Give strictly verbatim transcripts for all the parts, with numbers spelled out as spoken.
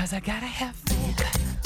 'cause I gotta have faith.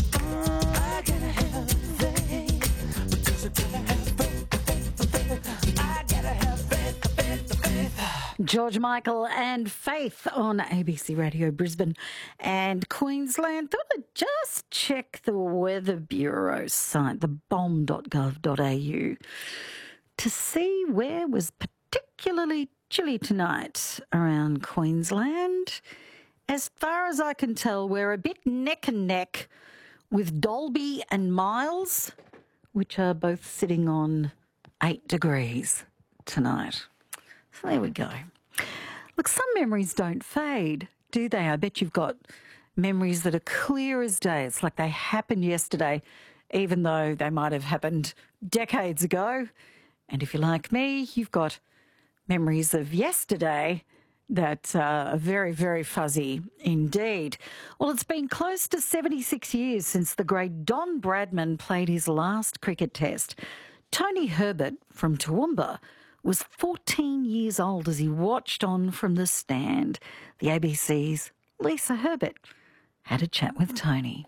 I gotta have faith. Because I gotta have faith. I gotta have faith, faith, faith. George Michael and Faith on A B C Radio Brisbane and Queensland. Thought I'd just check the Weather Bureau site, the bomb dot gov dot a u, to see where was particularly chilly tonight around Queensland. As far as I can tell, we're a bit neck and neck with Dalby and Miles, which are both sitting on eight degrees tonight. So there we go. Look, some memories don't fade, do they? I bet you've got memories that are clear as day. It's like they happened yesterday, even though they might have happened decades ago. And if you're like me, you've got memories of yesterday that uh, are very, very fuzzy indeed. Well, it's been close to seventy-six years since the great Don Bradman played his last cricket test. Tony Herbert from Toowoomba was fourteen years old as he watched on from the stand. The A B C's Lisa Herbert had a chat with Tony.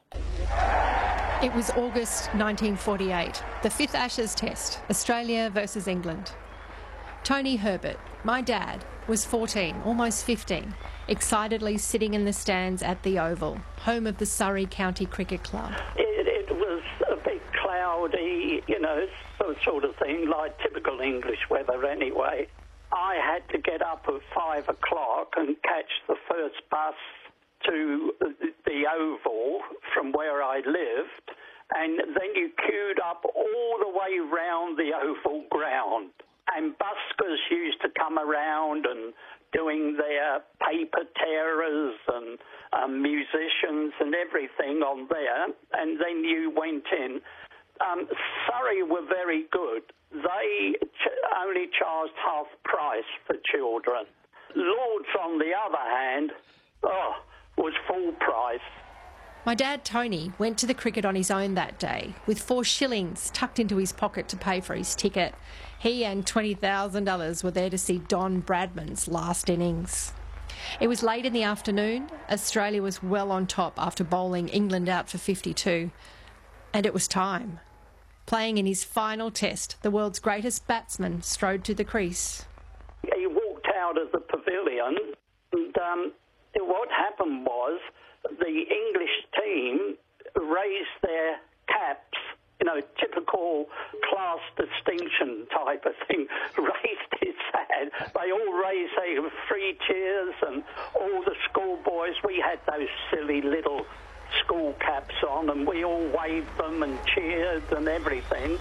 It was August nineteen forty-eight, the fifth Ashes Test, Australia versus England. Tony Herbert, my dad, was fourteen, almost fifteen, excitedly sitting in the stands at the Oval, home of the Surrey County Cricket Club. It, it was a bit cloudy, you know, sort of thing, like typical English weather anyway. I had to get up at five o'clock and catch the first bus to the Oval from where I lived, and then you queued up all the way round the Oval ground. And buskers used to come around and doing their paper tearers and um, musicians and everything on there, and then you went in. Um, Surrey were very good. They ch- only charged half price for children. Lords, on the other hand, oh, was full price. My dad, Tony, went to the cricket on his own that day, with four shillings tucked into his pocket to pay for his ticket. He and twenty thousand others were there to see Don Bradman's last innings. It was late in the afternoon. Australia was well on top after bowling England out for fifty-two. And it was time. Playing in his final test, the world's greatest batsman strode to the crease. He walked out of the pavilion, and um, what happened was the English team raised their caps, you know, typical class distinction type of thing, raised his hand. They all raised their three cheers, and all the schoolboys, we had those silly little school caps on, and we all waved them and cheered and everything.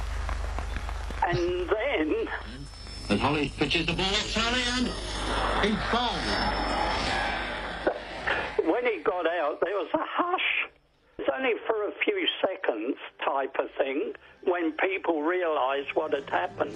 And then... And Holly pitches the ball, Charlie, and he's gone. When he got out, there was a hush. It's only for a few seconds type of thing when people realised what had happened.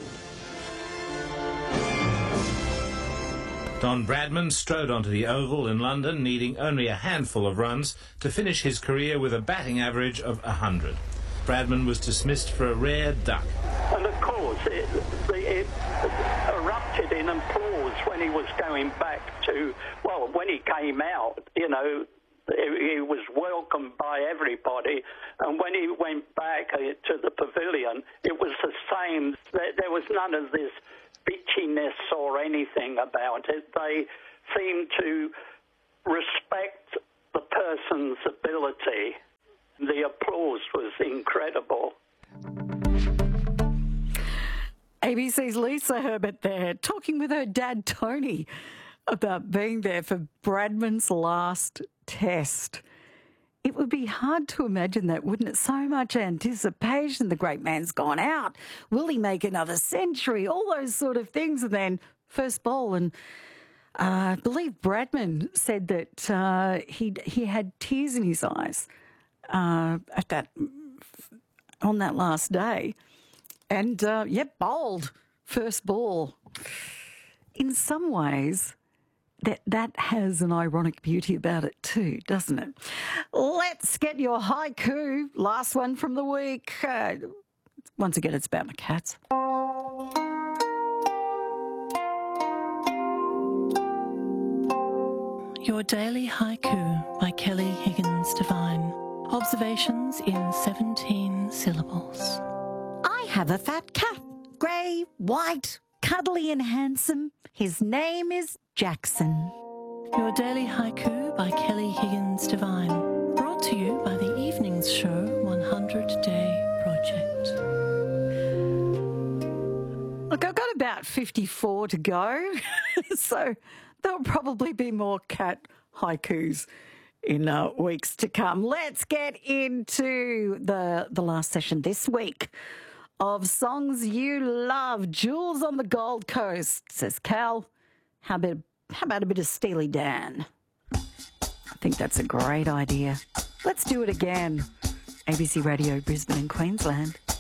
Don Bradman strode onto the Oval in London, needing only a handful of runs to finish his career with a batting average of one hundred. Bradman was dismissed for a rare duck. And of course, it, it erupted in applause when he was going back to, well, when he came out, you know, he was welcomed by everybody, and when he went back to the pavilion, it was the same. There was none of this bitchiness or anything about it. They seemed to respect the person's ability. The applause was incredible. A B C's Lisa Herbert there, talking with her dad, Tony, about being there for Bradman's last test. It would be hard to imagine that, wouldn't it? So much anticipation. The great man's gone out. Will he make another century? All those sort of things. And then first ball. And uh, I believe Bradman said that uh, he he had tears in his eyes uh, at that on that last day. And, uh, yep, bowled first ball. In some ways, that that has an ironic beauty about it too, doesn't it? Let's get your haiku. Last one from the week. Uh, once again, it's about my cats. Your Daily Haiku by Kelly Higgins Devine. Observations in seventeen syllables. I have a fat cat, grey, white, cuddly and handsome. His name is Jackson. Your Daily Haiku by Kelly Higgins Devine. Brought to you by the Evenings Show one hundred Day Project. Look, I've got about fifty-four to go, so there'll probably be more cat haikus in uh, weeks to come. Let's get into the the last session this week of Songs You Love. Jules on the Gold Coast says, Cal, how about, how about a bit of Steely Dan? I think that's a great idea. Let's do it again. A B C Radio Brisbane and Queensland.